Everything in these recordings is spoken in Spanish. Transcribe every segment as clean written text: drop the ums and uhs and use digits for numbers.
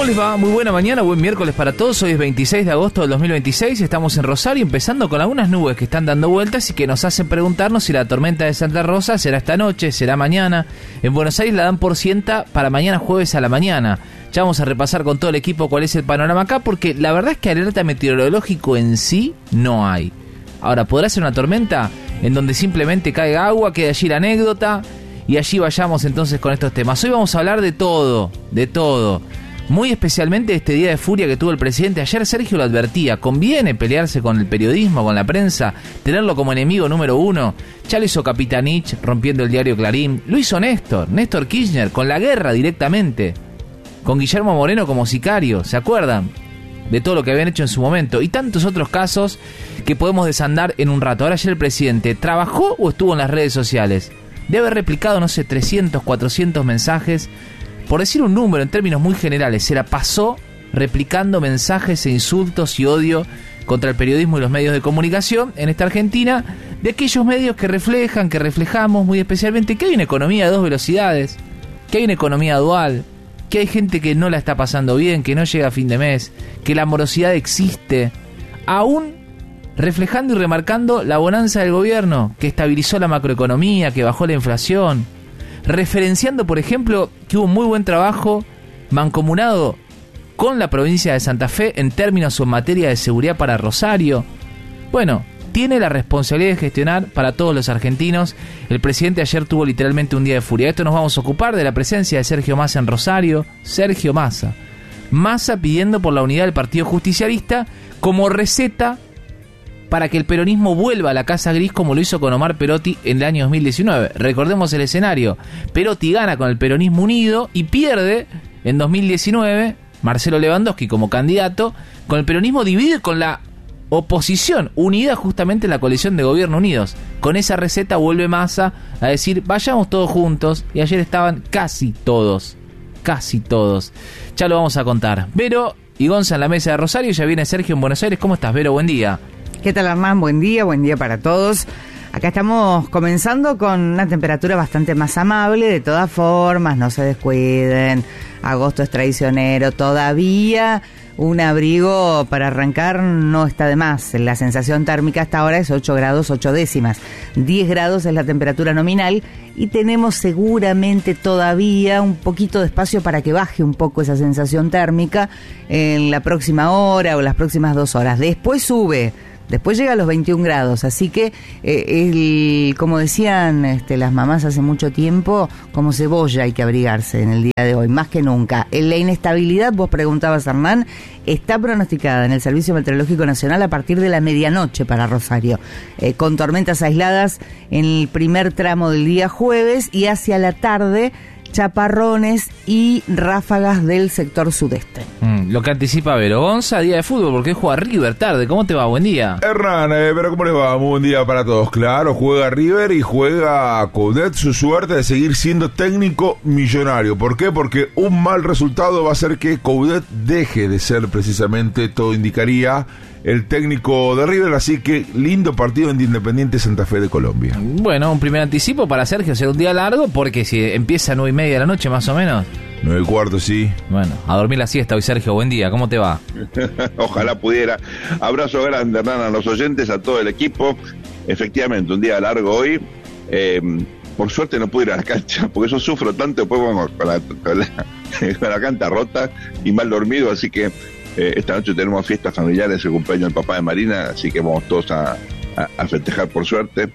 les va? Muy buena mañana, buen miércoles para todos. Hoy es 26 de agosto del 2026, estamos en Rosario empezando con algunas nubes que están dando vueltas y que nos hacen preguntarnos si la tormenta de Santa Rosa será esta noche, será mañana. En Buenos Aires la dan por cienta para mañana jueves a la mañana. Ya vamos a repasar con todo el equipo cuál es el panorama acá, porque la verdad es que alerta meteorológico en sí no hay. Ahora, ¿podrá ser una tormenta en donde simplemente caiga agua, quede allí la anécdota y allí vayamos entonces con estos temas? Hoy vamos a hablar de todo, muy especialmente de este día de furia que tuvo el presidente. Ayer Sergio lo advertía, conviene pelearse con el periodismo, con la prensa, tenerlo como enemigo número uno. Ya lo hizo Capitanich rompiendo el diario Clarín, lo hizo Néstor Kirchner con la guerra directamente, con Guillermo Moreno como sicario, ¿se acuerdan? De todo lo que habían hecho en su momento y tantos otros casos que podemos desandar en un rato. Ahora ayer el presidente, ¿trabajó o estuvo en las redes sociales? Debe haber replicado, 300, 400 mensajes. Por decir un número en términos muy generales, se la pasó replicando mensajes e insultos y odio contra el periodismo y los medios de comunicación en esta Argentina, de aquellos medios que reflejamos muy especialmente que hay una economía de dos velocidades, que hay una economía dual, que hay gente que no la está pasando bien, que no llega a fin de mes, que la morosidad existe, aún reflejando y remarcando la bonanza del gobierno, que estabilizó la macroeconomía, que bajó la inflación, referenciando, por ejemplo, que hubo un muy buen trabajo mancomunado con la provincia de Santa Fe en términos o en materia de seguridad para Rosario. Bueno, tiene la responsabilidad de gestionar para todos los argentinos. El presidente ayer tuvo literalmente un día de furia. Esto nos vamos a ocupar de la presencia de Sergio Massa en Rosario. Sergio Massa pidiendo por la unidad del Partido Justicialista como receta para que el peronismo vuelva a la Casa Gris como lo hizo con Omar Perotti en el año 2019. Recordemos el escenario. Perotti gana con el peronismo unido y pierde en 2019 Marcelo Lewandowski como candidato, con el peronismo dividido, con la oposición unida justamente en la coalición de gobierno unidos. Con esa receta vuelve Massa a decir vayamos todos juntos, y ayer estaban casi todos. Ya lo vamos a contar. Vero y Gonza en la mesa de Rosario, ya viene Sergio en Buenos Aires. ¿Cómo estás, Vero? Buen día. ¿Qué tal, Hernán? Buen día para todos. Acá estamos comenzando con una temperatura bastante más amable, de todas formas, no se descuiden, agosto es traicionero, todavía un abrigo para arrancar no está de más. La sensación térmica hasta ahora es 8 grados 8 décimas, 10 grados es la temperatura nominal y tenemos seguramente todavía un poquito de espacio para que baje un poco esa sensación térmica en la próxima hora o las próximas 2 horas. Después sube. Después llega a los 21 grados, así que, como decían las mamás hace mucho tiempo, como cebolla hay que abrigarse en el día de hoy, más que nunca. La inestabilidad, vos preguntabas, Hernán, está pronosticada en el Servicio Meteorológico Nacional a partir de la medianoche para Rosario, con tormentas aisladas en el primer tramo del día jueves y hacia la tarde chaparrones y ráfagas del sector sudeste. Lo que anticipa Vero. Gonza, día de fútbol, porque juega River tarde. ¿Cómo te va? Buen día. Hernán, pero ¿cómo les va? Muy buen día para todos. Claro, juega River y juega Coudet su suerte de seguir siendo técnico millonario. ¿Por qué? Porque un mal resultado va a hacer que Coudet deje de ser precisamente, todo indicaría, el técnico de River, así que lindo partido en Independiente Santa Fe de Colombia. Bueno, un primer anticipo para Sergio, será un día largo, porque si empieza a 9:30 de la noche más o menos. 9:15, sí. Bueno, a dormir la siesta hoy, Sergio, buen día, ¿cómo te va? Ojalá pudiera. Abrazo grande, Hernán, a los oyentes, a todo el equipo. Efectivamente, un día largo hoy. Por suerte no pude ir a la cancha, porque yo sufro tanto después con la cancha rota y mal dormido, así que esta noche tenemos fiestas familiares, el cumpleaños del papá de Marina, así que vamos todos a festejar por suerte.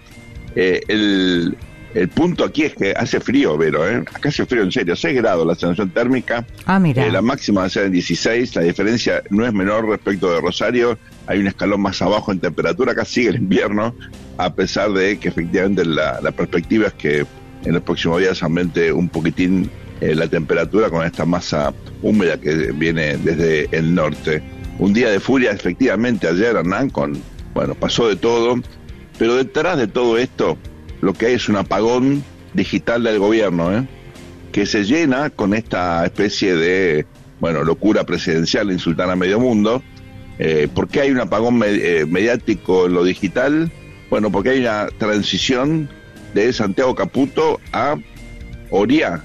El punto aquí es que hace frío, Vero, acá hace frío en serio, 6 grados la sensación térmica. Mira. La máxima va a ser en 16, la diferencia no es menor respecto de Rosario, hay un escalón más abajo en temperatura, acá sigue el invierno, a pesar de que efectivamente la perspectiva es que en los próximos días aumente un poquitín la temperatura con esta masa húmeda que viene desde el norte. Un día de furia, efectivamente, ayer, Hernán, pasó de todo, pero detrás de todo esto, lo que hay es un apagón digital del gobierno, que se llena con esta especie de, locura presidencial, insultar a medio mundo. ¿Por qué hay un apagón mediático en lo digital? Bueno, porque hay una transición de Santiago Caputo a Oria,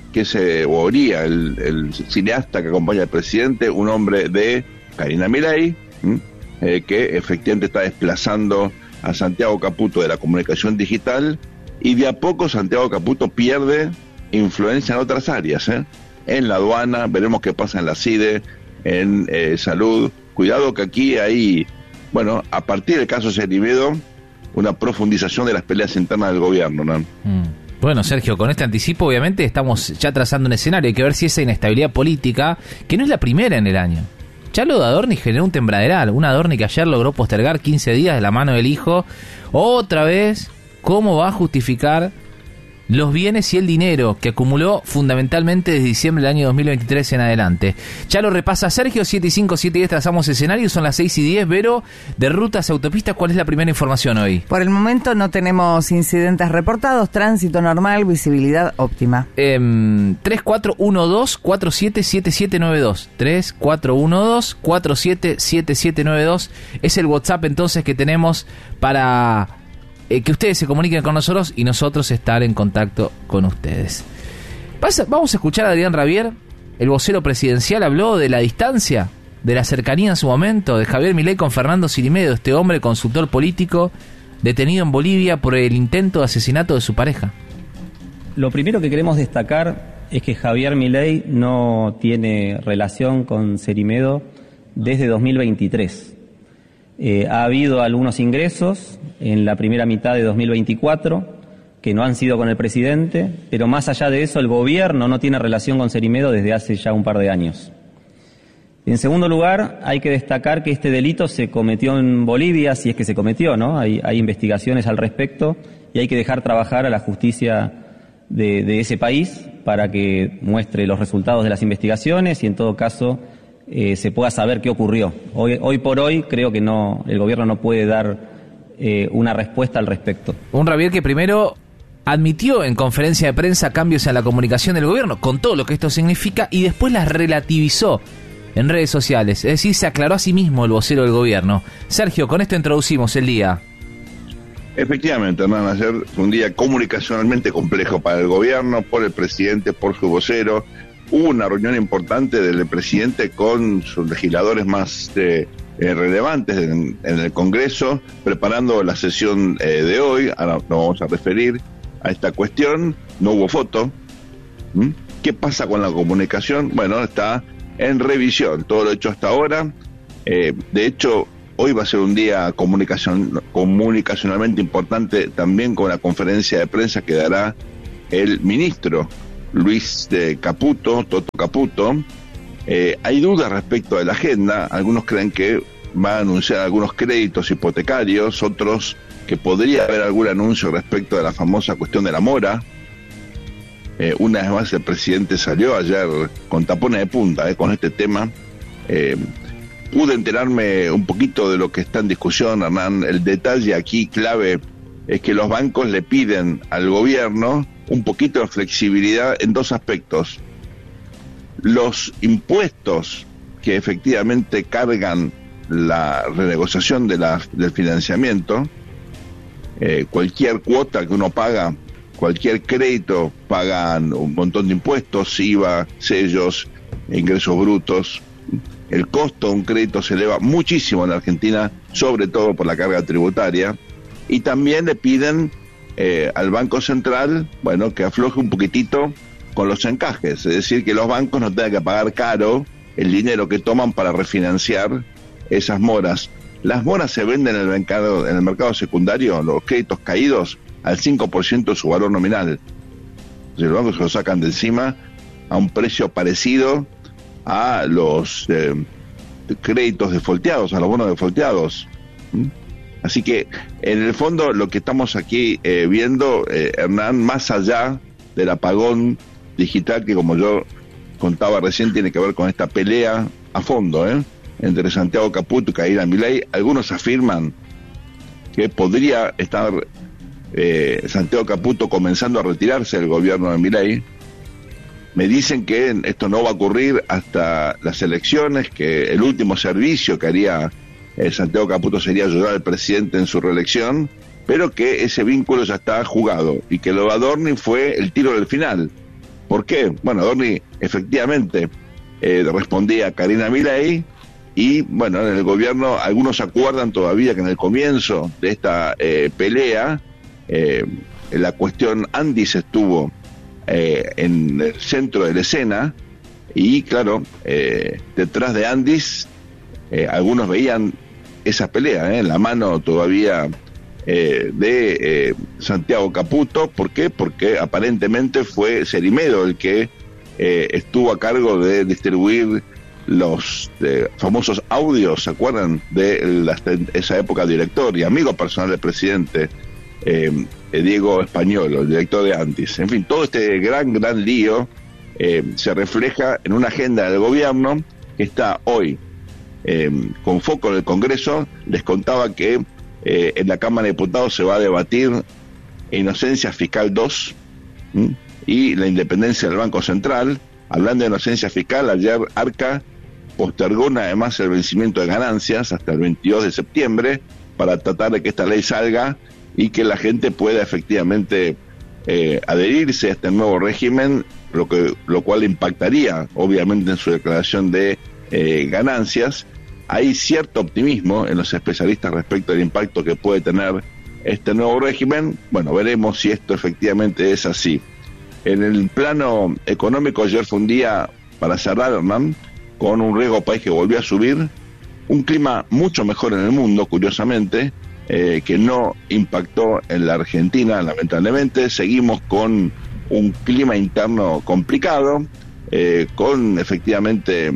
el cineasta que acompaña al presidente, un hombre de Karina Milei, que efectivamente está desplazando a Santiago Caputo de la comunicación digital, y de a poco Santiago Caputo pierde influencia en otras áreas, en la aduana, veremos qué pasa en la CIDE, en salud. Cuidado que aquí hay, bueno, a partir del caso Cerimedo, una profundización de las peleas internas del gobierno, ¿no? Bueno, Sergio, con este anticipo obviamente estamos ya trazando un escenario. Hay que ver si esa inestabilidad política, que no es la primera en el año. Ya lo de Adorni generó un tembraderal. Un Adorni que ayer logró postergar 15 días de la mano del hijo. Otra vez, ¿cómo va a justificar los bienes y el dinero que acumuló fundamentalmente desde diciembre del año 2023 en adelante? Ya lo repasa Sergio, 7 y 5, 7 y 10 trazamos escenarios, son las 6 y 10. Vero, de rutas, autopistas, ¿cuál es la primera información hoy? Por el momento no tenemos incidentes reportados, tránsito normal, visibilidad óptima. 3412-477792. 3412-477792 es el WhatsApp entonces que tenemos para que ustedes se comuniquen con nosotros y nosotros estar en contacto con ustedes. Vamos a escuchar a Adrián Rabier, el vocero presidencial. Habló de la distancia, de la cercanía en su momento de Javier Milei con Fernando Cirimedo, este hombre consultor político detenido en Bolivia por el intento de asesinato de su pareja. Lo primero que queremos destacar es que Javier Milei no tiene relación con Cirimedo desde 2023. Ha habido algunos ingresos en la primera mitad de 2024 que no han sido con el presidente, pero más allá de eso el gobierno no tiene relación con Cirimedo desde hace ya un par de años. En segundo lugar, hay que destacar que este delito se cometió en Bolivia, si es que se cometió, ¿no? Hay investigaciones al respecto y hay que dejar trabajar a la justicia de ese país para que muestre los resultados de las investigaciones y en todo caso se pueda saber qué ocurrió. Hoy por hoy creo que no, el gobierno no puede dar una respuesta al respecto. Un Rabier que primero admitió en conferencia de prensa cambios en la comunicación del gobierno, con todo lo que esto significa, y después las relativizó en redes sociales. Es decir, se aclaró a sí mismo el vocero del gobierno. Sergio, con esto introducimos el día. Efectivamente, hermano, ayer fue un día comunicacionalmente complejo para el gobierno, por el presidente, por su vocero. Hubo una reunión importante del presidente con sus legisladores más relevantes en el Congreso, preparando la sesión de hoy. Ahora nos vamos a referir a esta cuestión. No hubo foto. ¿Qué pasa con la comunicación? Bueno, está en revisión todo lo hecho hasta ahora. De hecho, hoy va a ser un día comunicacionalmente importante también con la conferencia de prensa que dará el ministro Luis Caputo, Toto Caputo. Hay dudas respecto de la agenda. Algunos creen que va a anunciar algunos créditos hipotecarios, otros que podría haber algún anuncio respecto de la famosa cuestión de la mora. Una vez más el presidente salió ayer con tapones de punta con este tema. Pude enterarme un poquito de lo que está en discusión, Hernán. El detalle aquí clave es que los bancos le piden al gobierno un poquito de flexibilidad en dos aspectos. Los impuestos que efectivamente cargan la renegociación del financiamiento, cualquier cuota que uno paga, cualquier crédito, pagan un montón de impuestos, IVA, sellos, ingresos brutos. El costo de un crédito se eleva muchísimo en Argentina, sobre todo por la carga tributaria, y también le piden al Banco Central, bueno, que afloje un poquitito con los encajes, es decir, que los bancos no tengan que pagar caro el dinero que toman para refinanciar esas moras. Las moras se venden en el mercado secundario, los créditos caídos, al 5% de su valor nominal. Entonces, los bancos se lo sacan de encima a un precio parecido a los créditos defolteados, a los bonos defolteados. Así que, en el fondo, lo que estamos aquí viendo, Hernán, más allá del apagón digital, que como yo contaba recién, tiene que ver con esta pelea a fondo, entre Santiago Caputo y Karina Milei. Algunos afirman que podría estar Santiago Caputo comenzando a retirarse del gobierno de Milei. Me dicen que esto no va a ocurrir hasta las elecciones, que el último servicio que haría Santiago Caputo sería ayudar al presidente en su reelección, pero que ese vínculo ya está jugado y que lo de Adorni fue el tiro del final. ¿Por qué? Bueno, Adorni efectivamente respondía a Karina Milei, y bueno, en el gobierno algunos acuerdan todavía que en el comienzo de esta pelea la cuestión Andis estuvo en el centro de la escena, y claro, detrás de Andis algunos veían esa pelea, la mano todavía de Santiago Caputo. ¿Por qué? Porque aparentemente fue Cerimedo el que estuvo a cargo de distribuir los famosos audios, ¿se acuerdan? De esa época, director y amigo personal del presidente Diego Españolo, el director de Andis. En fin, todo este gran lío se refleja en una agenda del gobierno que está hoy con foco en el Congreso. Les contaba que en la Cámara de Diputados se va a debatir Inocencia Fiscal 2 y la independencia del Banco Central. Hablando de inocencia fiscal, ayer Arca postergó además el vencimiento de ganancias hasta el 22 de septiembre para tratar de que esta ley salga y que la gente pueda efectivamente adherirse a este nuevo régimen, lo cual impactaría obviamente en su declaración de ganancias. Hay cierto optimismo en los especialistas respecto al impacto que puede tener este nuevo régimen. Bueno, veremos si esto efectivamente es así. En el plano económico, ayer fue un día para cerrar, Hernán, con un riesgo país que volvió a subir, un clima mucho mejor en el mundo, curiosamente, que no impactó en la Argentina, lamentablemente. Seguimos con un clima interno complicado, con efectivamente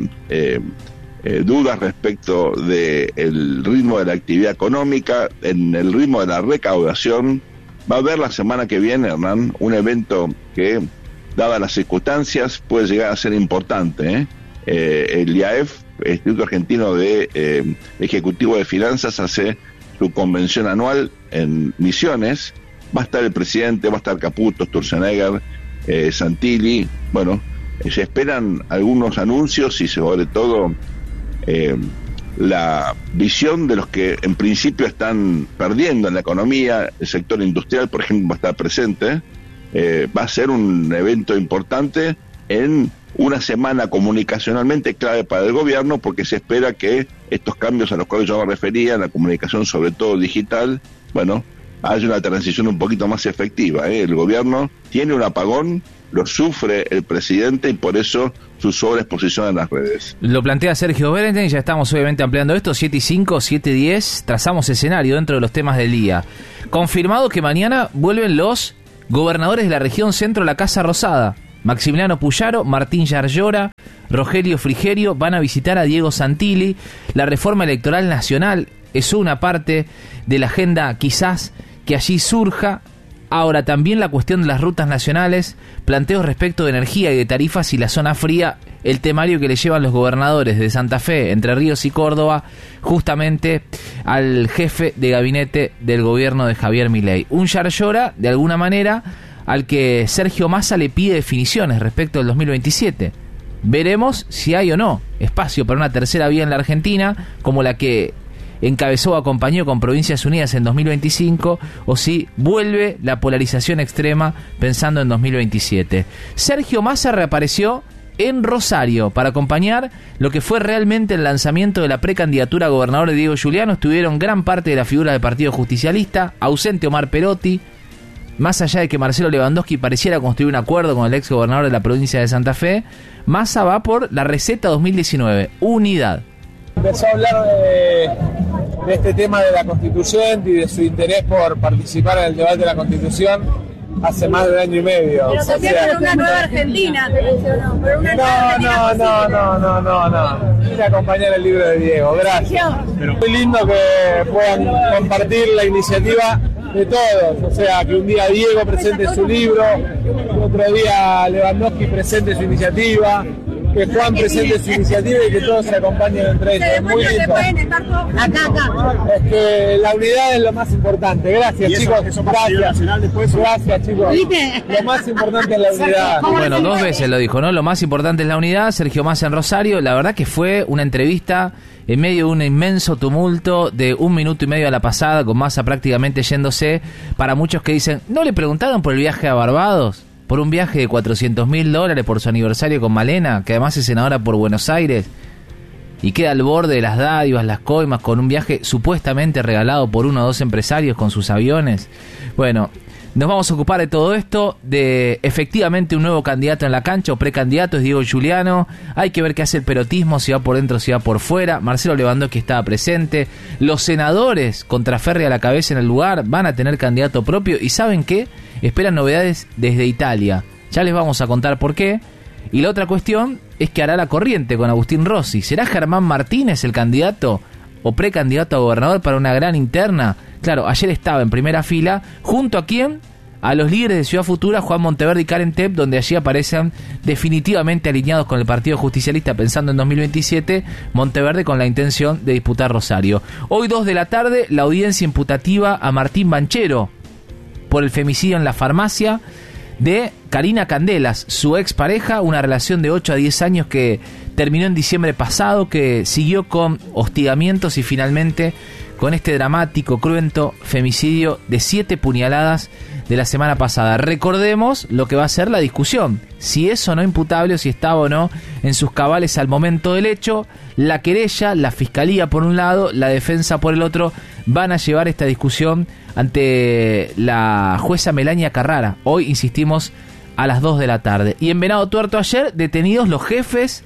dudas respecto del ritmo de la actividad económica, en el ritmo de la recaudación. Va a haber la semana que viene, Hernán, un evento que, dadas las circunstancias, puede llegar a ser importante. El IAEF, el Instituto Argentino de Ejecutivo de Finanzas, hace su convención anual en Misiones. Va a estar el presidente, va a estar Caputo, Sturzenegger, Santilli. Bueno, se esperan algunos anuncios y sobre todo la visión de los que en principio están perdiendo en la economía. El sector industrial, por ejemplo, va a estar presente. Va a ser un evento importante en una semana comunicacionalmente clave para el gobierno, porque se espera que estos cambios a los cuales yo me refería, en la comunicación sobre todo digital, bueno, haya una transición un poquito más efectiva. El gobierno tiene un apagón, lo sufre el presidente, y por eso su sobreexposición en las redes. Lo plantea Sergio Berenden, ya estamos obviamente ampliando esto, 7:05, 7:10, trazamos escenario dentro de los temas del día. Confirmado que mañana vuelven los gobernadores de la región centro a la Casa Rosada. Maximiliano Puyaro, Martín Yarlora, Rogelio Frigerio van a visitar a Diego Santilli. La reforma electoral nacional es una parte de la agenda quizás que allí surja. Ahora también la cuestión de las rutas nacionales, planteos respecto de energía y de tarifas y la zona fría, el temario que le llevan los gobernadores de Santa Fe, Entre Ríos y Córdoba, justamente al jefe de gabinete del gobierno de Javier Milei. Un Yarlora, de alguna manera, al que Sergio Massa le pide definiciones respecto del 2027. Veremos si hay o no espacio para una tercera vía en la Argentina, como la que encabezó o acompañó con Provincias Unidas en 2025, o si vuelve la polarización extrema pensando en 2027. Sergio Massa reapareció en Rosario para acompañar lo que fue realmente el lanzamiento de la precandidatura a gobernador de Diego Giuliano. Estuvieron gran parte de la figura del Partido Justicialista, ausente Omar Perotti. Más allá de que Marcelo Lewandowski pareciera construir un acuerdo con el ex gobernador de la provincia de Santa Fe, Massa va por la receta 2019, unidad. Empezó a hablar de este tema de la Constitución y de su interés por participar en el debate de la Constitución hace más de un año y medio. Pero también por una nueva Argentina, te mencionó. No. Vine a acompañar el libro de Diego, gracias. Muy lindo que puedan compartir la iniciativa de todos, o sea, que un día Diego presente su libro, otro día Lewandowski presente su iniciativa, que Juan presente su iniciativa y que todos se acompañen entre ellos. Es muy lindo. Acá. Es que la unidad es lo más importante. Gracias, chicos. Gracias, chicos. Lo más importante es la unidad. Bueno, 2 veces lo dijo, ¿no? Lo más importante es la unidad. Sergio Massa en Rosario. La verdad que fue una entrevista en medio de un inmenso tumulto de 1 minuto y medio a la pasada, con Massa prácticamente yéndose. Para muchos que dicen, ¿no le preguntaron por el viaje a Barbados? por un viaje de $400.000 por su aniversario con Malena, que además es senadora por Buenos Aires, y queda al borde de las dádivas, las coimas, con un viaje supuestamente regalado por uno o dos empresarios con sus aviones. Bueno, nos vamos a ocupar de todo esto, de efectivamente un nuevo candidato en la cancha o precandidato, es Diego Giuliano. Hay que ver qué hace el perotismo, si va por dentro, si va por fuera. Marcelo Lewandowski estaba presente. Los senadores, contra Ferri a la cabeza en el lugar, van a tener candidato propio. ¿Y saben qué? Esperan novedades desde Italia. Ya les vamos a contar por qué. Y la otra cuestión es que hará la corriente con Agustín Rossi. ¿Será Germán Martínez el candidato o precandidato a gobernador para una gran interna? Claro, ayer estaba en primera fila, ¿junto a quién? A los líderes de Ciudad Futura, Juan Monteverde y Karen Tepp, donde allí aparecen definitivamente alineados con el Partido Justicialista pensando en 2027, Monteverde con la intención de disputar Rosario. Hoy 2 de la tarde, la audiencia imputativa a Martín Banchero por el femicidio en la farmacia de Karina Candelas, su expareja, una relación de 8 a 10 años que terminó en diciembre pasado, que siguió con hostigamientos y finalmente con este dramático, cruento femicidio de 7 puñaladas de la semana pasada. Recordemos lo que va a ser la discusión, si es o no imputable o si estaba o no en sus cabales al momento del hecho. La querella, la fiscalía por un lado, la defensa por el otro, van a llevar esta discusión ante la jueza Melania Carrara. Hoy, insistimos, a las 2 de la tarde. Y en Venado Tuerto ayer, detenidos los jefes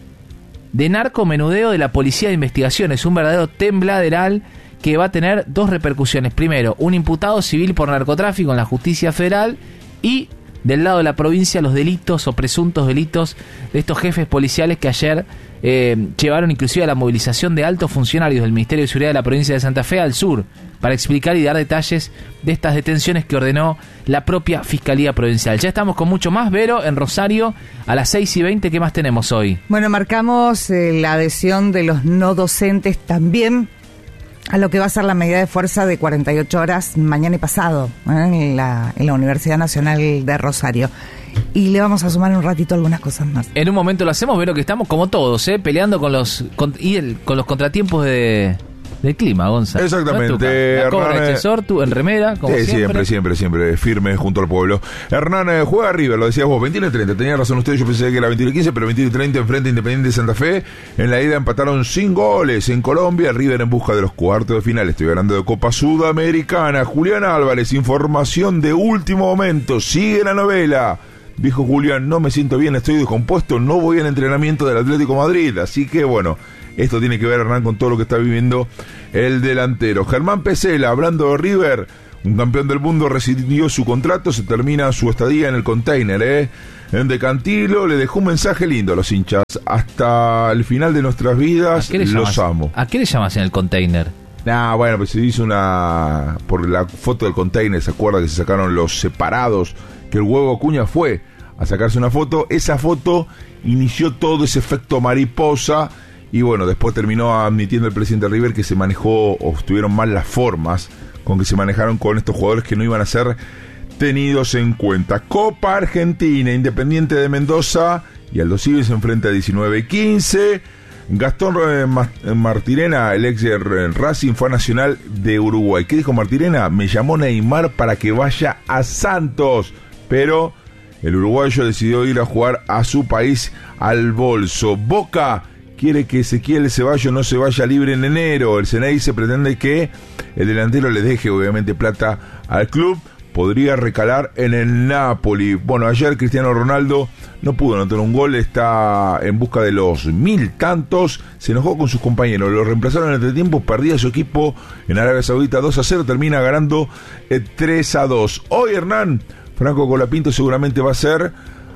de narcomenudeo de la Policía de Investigaciones, un verdadero tembladeral que va a tener 2 repercusiones. Primero, un imputado civil por narcotráfico en la justicia federal, y del lado de la provincia los delitos o presuntos delitos de estos jefes policiales que ayer llevaron inclusive a la movilización de altos funcionarios del Ministerio de Seguridad de la provincia de Santa Fe al sur para explicar y dar detalles de estas detenciones que ordenó la propia Fiscalía Provincial. Ya estamos con mucho más, Vero, en Rosario a las 6:20. ¿Qué más tenemos hoy? Bueno, marcamos la adhesión de los no docentes también a lo que va a ser la medida de fuerza de 48 horas mañana y pasado en la Universidad Nacional de Rosario. Y le vamos a sumar un ratito algunas cosas más. En un momento lo hacemos, pero que estamos como todos, peleando con los contratiempos del clima, Gonzalo. Exactamente. La cobra de Chesor, tú en remera, como siempre, firme junto al pueblo. Hernán juega River, lo decías vos, 21-30. Tenía razón usted, yo pensé que era 21-15, pero 21-30 enfrente a Independiente de Santa Fe. En la ida empataron sin goles en Colombia. River en busca de los cuartos de final. Estoy hablando de Copa Sudamericana. Julián Álvarez, información de último momento. Sigue la novela. Dijo Julián, no me siento bien, estoy descompuesto, no voy al entrenamiento del Atlético Madrid. Así que bueno, esto tiene que ver, Hernán, con todo lo que está viviendo el delantero. Germán Pesela, hablando de River, un campeón del mundo, rescindió su contrato, se termina su estadía en el container, En Decantilo le dejó un mensaje lindo a los hinchas. Hasta el final de nuestras vidas los amo. ¿A qué le llamas en el container? Bueno, pues se hizo por la foto del container, ¿se acuerda que se sacaron los separados? Que el Huevo Acuña fue a sacarse una foto. Esa foto inició todo ese efecto mariposa. Y bueno, después terminó admitiendo el presidente River que se manejó o estuvieron mal las formas con que se manejaron con estos jugadores que no iban a ser tenidos en cuenta. Copa Argentina, Independiente de Mendoza y Aldo Civi se enfrenta a 19-15. Gastón Martirena, el ex de Racing, fue a Nacional de Uruguay. ¿Qué dijo Martirena? Me llamó Neymar para que vaya a Santos, pero el uruguayo decidió ir a jugar a su país al bolso. Boca quiere que Ezequiel Ceballos no se vaya libre en enero. El CNI se pretende que el delantero le deje obviamente plata al club. Podría recalar en el Napoli. Bueno, ayer Cristiano Ronaldo no pudo anotar un gol, está en busca de los 1000 tantos, se enojó con sus compañeros, lo reemplazaron en el entretiempo, perdía su equipo en Arabia Saudita 2-0, termina ganando 3-2. Hoy, Hernán, Franco Colapinto seguramente va a ser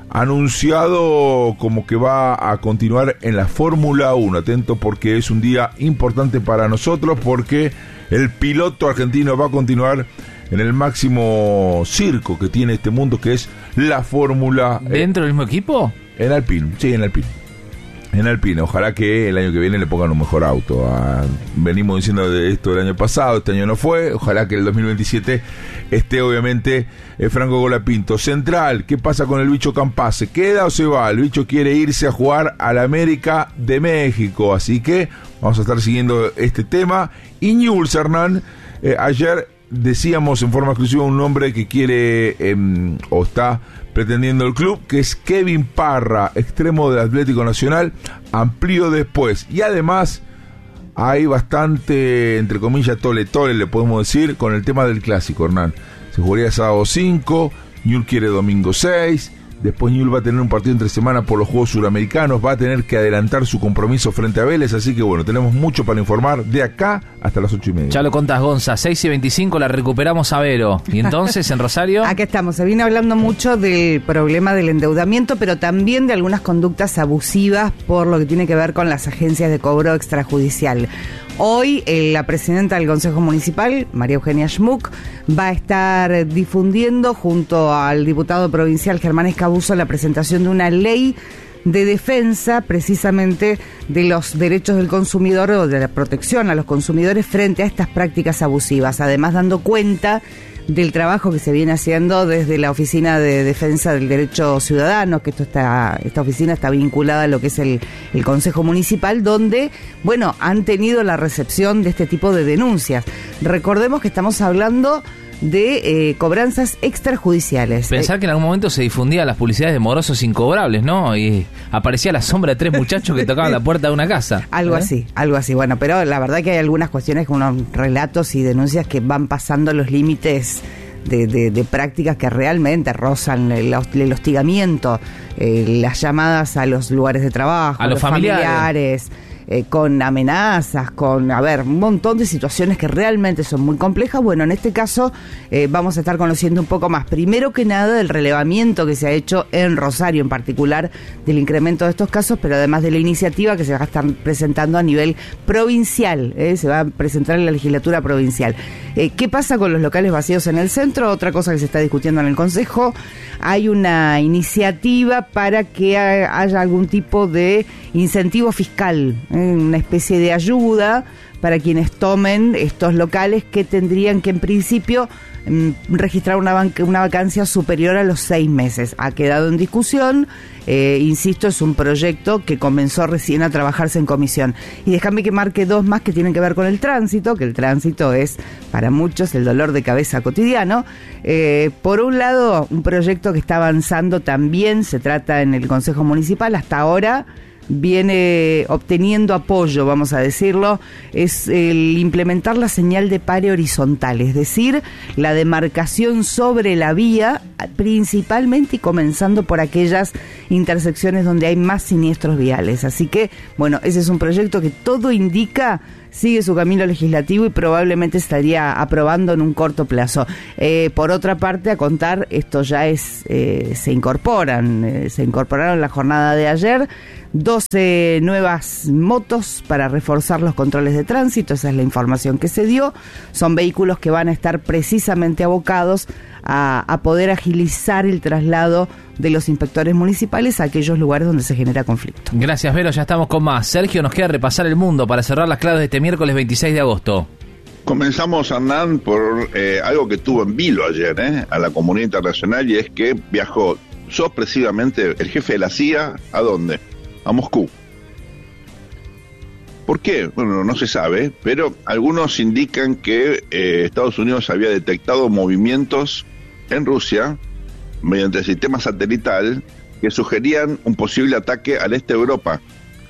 anunciado como que va a continuar en la Fórmula 1. Atento, porque es un día importante para nosotros, porque el piloto argentino va a continuar en el máximo circo que tiene este mundo, que es la Fórmula. ¿Dentro del mismo equipo? En Alpine, sí, en Alpine. En Alpine, ojalá que el año que viene le pongan un mejor auto. Venimos diciendo de esto el año pasado, este año no fue. Ojalá que el 2027 esté obviamente Franco Colapinto. Central, ¿qué pasa con el bicho Campás? ¿Se queda o se va? El bicho quiere irse a jugar a la América de México, así que vamos a estar siguiendo este tema. Y Newell's, Hernán, ayer decíamos en forma exclusiva un nombre que quiere o está pretendiendo el club, que es Kevin Parra, extremo del Atlético Nacional, amplió después. Y además hay bastante, entre comillas, tole le podemos decir, con el tema del clásico, Hernán. Se jugaría sábado 5, Newell's quiere domingo 6, después Newell's va a tener un partido entre semana por los Juegos Suramericanos, va a tener que adelantar su compromiso frente a Vélez, así que bueno, tenemos mucho para informar de acá hasta las 8:30. Ya lo contás, Gonza, 6:25 la recuperamos a Vero. Y entonces, en Rosario... Acá estamos, se viene hablando mucho del problema del endeudamiento, pero también de algunas conductas abusivas por lo que tiene que ver con las agencias de cobro extrajudicial. Hoy la presidenta del Consejo Municipal, María Eugenia Schmuck, va a estar difundiendo junto al diputado provincial Germán Escabuso la presentación de una ley de defensa precisamente de los derechos del consumidor o de la protección a los consumidores frente a estas prácticas abusivas, además dando cuenta del trabajo que se viene haciendo desde la Oficina de Defensa del Derecho Ciudadano, que esta oficina está vinculada a lo que es el Consejo Municipal, donde, bueno, han tenido la recepción de este tipo de denuncias. Recordemos que estamos hablando de cobranzas extrajudiciales. Pensar que en algún momento se difundían las publicidades de morosos incobrables, ¿no? Y aparecía la sombra de 3 muchachos que tocaban la puerta de una casa. Algo así. Bueno, pero la verdad que hay algunas cuestiones, unos relatos y denuncias que van pasando los límites de prácticas que realmente rozan el hostigamiento, las llamadas a los lugares de trabajo, a los familiares. Con amenazas, con, un montón de situaciones que realmente son muy complejas. Bueno, en este caso vamos a estar conociendo un poco más, primero que nada, del relevamiento que se ha hecho en Rosario en particular, del incremento de estos casos, pero además de la iniciativa que se va a estar presentando a nivel provincial, se va a presentar en la legislatura provincial. ¿Qué pasa con los locales vacíos en el centro? Otra cosa que se está discutiendo en el Consejo, hay una iniciativa para que haya algún tipo de incentivo fiscal, una especie de ayuda para quienes tomen estos locales que tendrían que en principio registrar una vacancia superior a los 6 meses. Ha quedado en discusión, insisto, es un proyecto que comenzó recién a trabajarse en comisión. Y déjame que marque 2 más que tienen que ver con el tránsito, que el tránsito es para muchos el dolor de cabeza cotidiano. Por un lado, un proyecto que está avanzando también, se trata en el Consejo Municipal, hasta ahora viene obteniendo apoyo, vamos a decirlo, es el implementar la señal de pare horizontal, es decir, la demarcación sobre la vía, principalmente y comenzando por aquellas intersecciones donde hay más siniestros viales. Así que, bueno, ese es un proyecto que todo indica sigue su camino legislativo y probablemente estaría aprobando en un corto plazo. Por otra parte, a contar, esto ya se incorporaron en la jornada de ayer 12 nuevas motos para reforzar los controles de tránsito, esa es la información que se dio. Son vehículos que van a estar precisamente abocados a poder agilizar el traslado de los inspectores municipales a aquellos lugares donde se genera conflicto. Gracias, Vero, ya estamos con más. Sergio, nos queda repasar el mundo para cerrar las claves de este miércoles 26 de agosto. Comenzamos, Hernán, por algo que tuvo en vilo ayer a la comunidad internacional, y es que viajó sorpresivamente el jefe de la CIA, ¿a dónde? A Moscú. ¿Por qué? Bueno, no se sabe, pero algunos indican que Estados Unidos había detectado movimientos en Rusia mediante el sistema satelital que sugerían un posible ataque al este de Europa.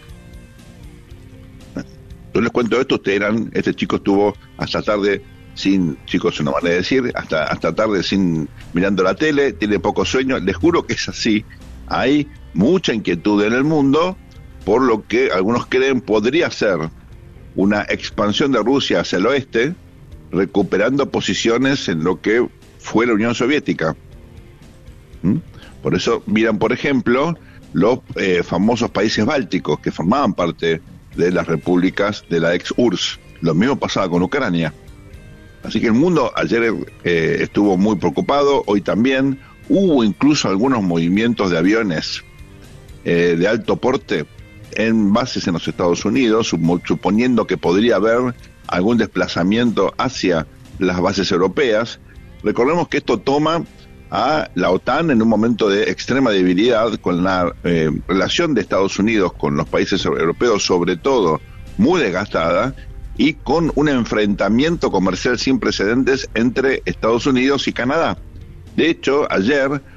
Yo les cuento esto, este chico estuvo hasta tarde chicos, es una manera de decir, hasta tarde mirando la tele, tiene poco sueño, les juro que es así. Hay mucha inquietud en el mundo por lo que algunos creen podría ser una expansión de Rusia hacia el oeste, recuperando posiciones en lo que fue la Unión Soviética. Por eso miran, por ejemplo, los famosos países bálticos que formaban parte de las repúblicas de la ex-URSS. Lo mismo pasaba con Ucrania. Así que el mundo ayer estuvo muy preocupado, hoy también. Hubo incluso algunos movimientos de aviones de alto porte en bases en los Estados Unidos, suponiendo que podría haber algún desplazamiento hacia las bases europeas. Recordemos que esto toma a la OTAN en un momento de extrema debilidad, con la relación de Estados Unidos con los países europeos, sobre todo, muy desgastada, y con un enfrentamiento comercial sin precedentes entre Estados Unidos y Canadá. De hecho, ayer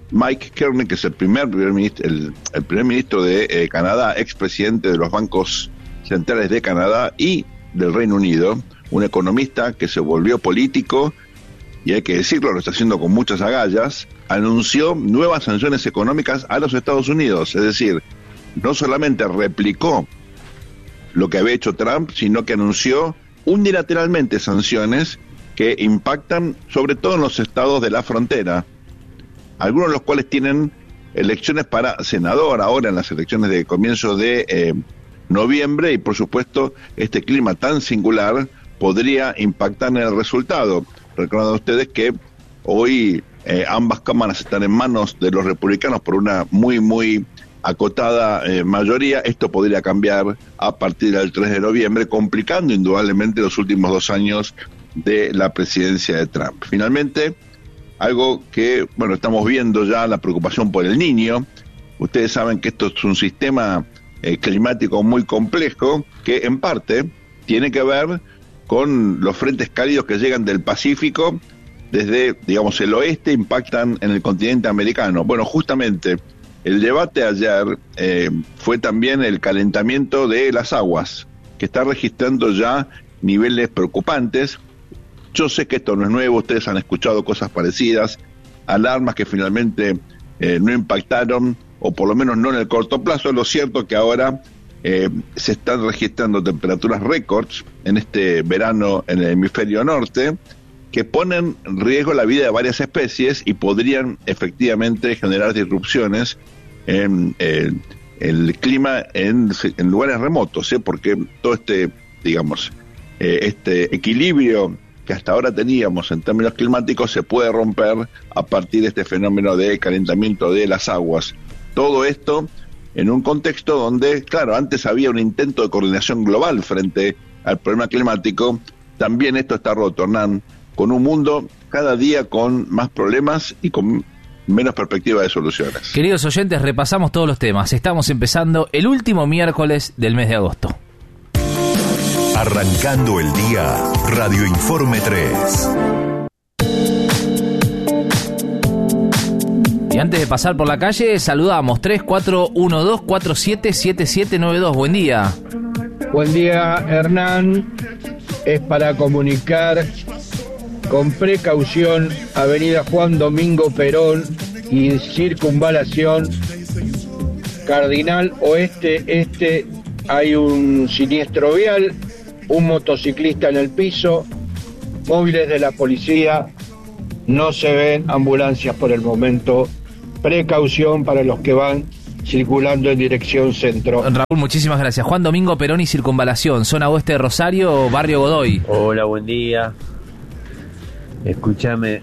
Mike Kearney, que es el primer ministro de Canadá, expresidente de los bancos centrales de Canadá y del Reino Unido, un economista que se volvió político, y hay que decirlo, lo está haciendo con muchas agallas, anunció nuevas sanciones económicas a los Estados Unidos. Es decir, no solamente replicó lo que había hecho Trump, sino que anunció unilateralmente sanciones que impactan sobre todo en los estados de la frontera, algunos de los cuales tienen elecciones para senador ahora en las elecciones de comienzo de noviembre, y por supuesto este clima tan singular podría impactar en el resultado. Recuerden ustedes que hoy ambas cámaras están en manos de los republicanos por una muy acotada mayoría. Esto podría cambiar a partir del 3 de noviembre, complicando indudablemente los últimos 2 años de la presidencia de Trump. Finalmente, algo que, estamos viendo ya, la preocupación por el Niño. Ustedes saben que esto es un sistema climático muy complejo que en parte tiene que ver con los frentes cálidos que llegan del Pacífico desde, digamos, el oeste, impactan en el continente americano. Bueno, justamente el debate ayer fue también el calentamiento de las aguas, que está registrando ya niveles preocupantes. Yo sé que esto no es nuevo, ustedes han escuchado cosas parecidas, alarmas que finalmente no impactaron, o por lo menos no en el corto plazo. Lo cierto es que ahora se están registrando temperaturas récords en este verano en el hemisferio norte, que ponen en riesgo la vida de varias especies y podrían efectivamente generar disrupciones en el clima en lugares remotos, porque todo este equilibrio que hasta ahora teníamos en términos climáticos se puede romper a partir de este fenómeno de calentamiento de las aguas. Todo esto en un contexto donde, claro, antes había un intento de coordinación global frente al problema climático. También esto está roto, Hernán, con un mundo cada día con más problemas y con menos perspectiva de soluciones. Queridos oyentes, repasamos todos los temas. Estamos empezando el último miércoles del mes de agosto. Arrancando el día, Radio Informe 3. Y antes de pasar por la calle, saludamos 3412-477792. Buen día. Buen día, Hernán. Es para comunicar con precaución Avenida Juan Domingo Perón y Circunvalación Cardinal Oeste-Este. Hay un siniestro vial, un motociclista en el piso, móviles de la policía, no se ven ambulancias por el momento. Precaución para los que van circulando en dirección centro. Raúl, muchísimas gracias. Juan Domingo Perón y Circunvalación, zona oeste de Rosario, barrio Godoy. Hola, buen día. Escúchame,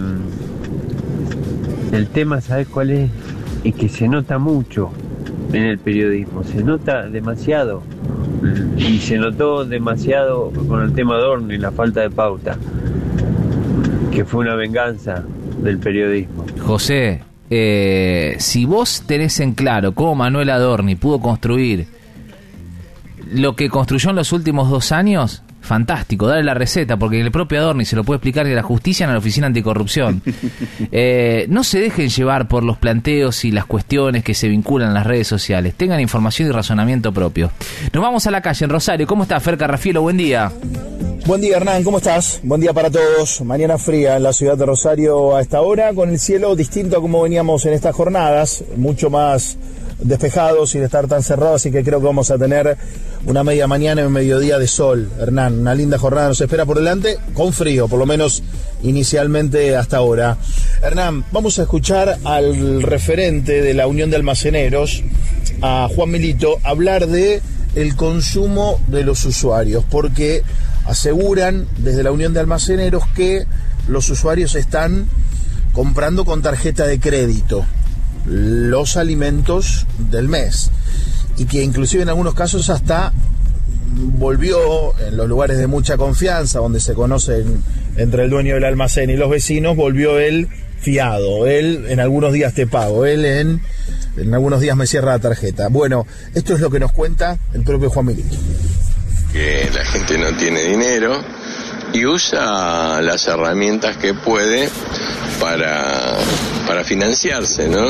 el tema, ¿sabes cuál es? Es que se nota mucho en el periodismo, se nota demasiado, y se notó demasiado con el tema de Adorni, la falta de pauta, que fue una venganza del periodismo. José, si vos tenés en claro cómo Manuel Adorni pudo construir lo que construyó en los últimos 2 años, fantástico, dale la receta, porque el propio Adorni se lo puede explicar de la justicia en la Oficina Anticorrupción. No se dejen llevar por los planteos y las cuestiones que se vinculan en las redes sociales. Tengan información y razonamiento propio. Nos vamos a la calle en Rosario. ¿Cómo está Fer Carrafielo? Buen día. Buen día, Hernán, ¿cómo estás? Buen día para todos. Mañana fría en la ciudad de Rosario a esta hora, con el cielo distinto a como veníamos en estas jornadas, mucho más despejado, sin estar tan cerrado, así que creo que vamos a tener una media mañana y un mediodía de sol, Hernán. Una linda jornada nos espera por delante, con frío, por lo menos inicialmente hasta ahora. Hernán, vamos a escuchar al referente de la Unión de Almaceneros, a Juan Milito, hablar de el consumo de los usuarios, porque aseguran desde la Unión de Almaceneros que los usuarios están comprando con tarjeta de crédito los alimentos del mes, y que inclusive en algunos casos hasta volvió, en los lugares de mucha confianza donde se conocen entre el dueño del almacén y los vecinos, volvió el fiado, él en algunos días te pago, él en algunos días me cierra la tarjeta. Bueno, esto es lo que nos cuenta el propio Juan Milito. Que la gente no tiene dinero y usa las herramientas que puede para financiarse, ¿no?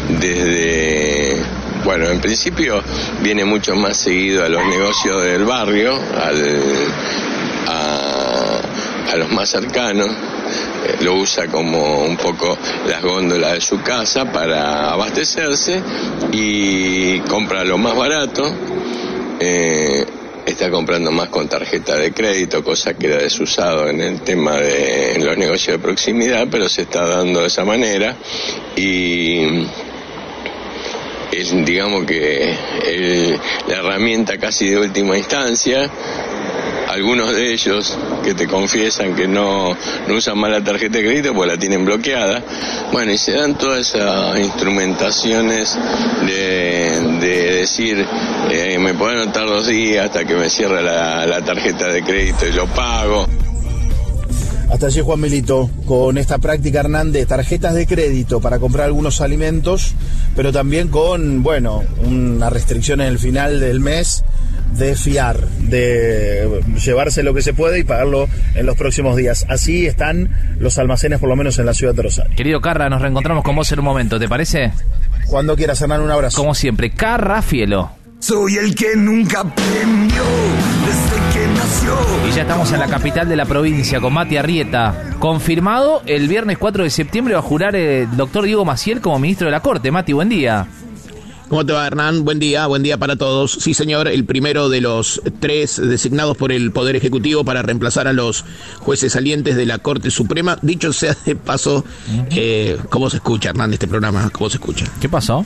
Bueno, en principio viene mucho más seguido a los negocios del barrio, a los más cercanos. Lo usa como un poco las góndolas de su casa para abastecerse y compra lo más barato. Está comprando más con tarjeta de crédito, cosa que era desusado en el tema de los negocios de proximidad, pero se está dando de esa manera y digamos que la herramienta casi de última instancia. Algunos de ellos que te confiesan que no usan más la tarjeta de crédito porque la tienen bloqueada. Bueno, y se dan todas esas instrumentaciones de decir, me puedo anotar 2 días hasta que me cierre la tarjeta de crédito y lo pago. Hasta allí Juan Milito, con esta práctica, Hernán, de tarjetas de crédito para comprar algunos alimentos, pero también con, bueno, una restricción en el final del mes de fiar, de llevarse lo que se puede y pagarlo en los próximos días. Así están los almacenes, por lo menos en la ciudad de Rosario. Querido Carra, nos reencontramos con vos en un momento, ¿te parece? Cuando quieras, Hernán, un abrazo. Como siempre, Carra Fielo. Soy el que nunca aprendió desde que nació. Y ya estamos en la capital de la provincia con Mati Arrieta. Confirmado, el viernes 4 de septiembre va a jurar el doctor Diego Maciel como ministro de la Corte. Mati, buen día. ¿Cómo te va, Hernán? Buen día para todos. Sí, señor, el primero de los 3 designados por el Poder Ejecutivo para reemplazar a los jueces salientes de la Corte Suprema. Dicho sea de paso, ¿cómo se escucha, Hernán, este programa? ¿Cómo se escucha? ¿Qué pasó?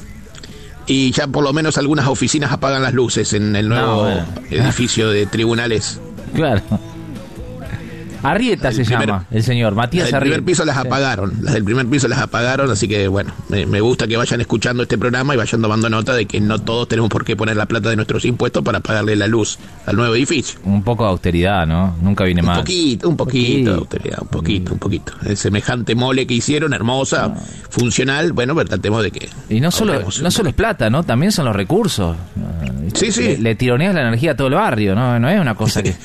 Y ya por lo menos algunas oficinas apagan las luces en el nuevo edificio de tribunales. Claro. Arrieta se llama el señor Matías Arrieta. Las del primer piso las apagaron, las del primer piso las apagaron, así que bueno, me gusta que vayan escuchando este programa y vayan tomando nota de que no todos tenemos por qué poner la plata de nuestros impuestos para pagarle la luz al nuevo edificio. Un poco de austeridad, ¿no? Nunca viene mal. Un poquito de austeridad, un poquito. El semejante mole que hicieron, hermosa, funcional, bueno, pero tratemos de que... Y no solo es plata, ¿no? También son los recursos. Sí. Le tironeas la energía a todo el barrio, ¿no? No es una cosa que...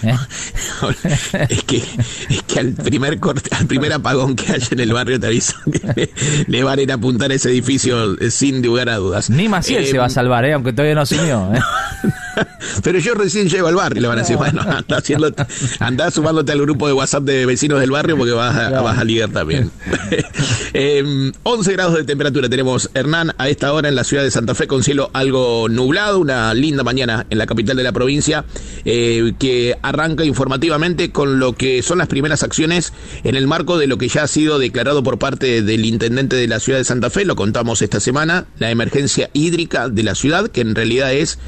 Es que al primer apagón que haya en el barrio te aviso que le van a ir a apuntar a ese edificio sin lugar a dudas. Ni Maciel se va a salvar, aunque todavía no asumió. Pero yo recién llego al barrio y le van a decir, bueno, anda sumándote al grupo de WhatsApp de vecinos del barrio porque vas a ligar también. 11 grados de temperatura tenemos, Hernán, a esta hora en la ciudad de Santa Fe, con cielo algo nublado, una linda mañana en la capital de la provincia, que arranca informativamente con lo que son las primeras acciones en el marco de lo que ya ha sido declarado por parte del intendente de la ciudad de Santa Fe. Lo contamos esta semana, la emergencia hídrica de la ciudad, que en realidad es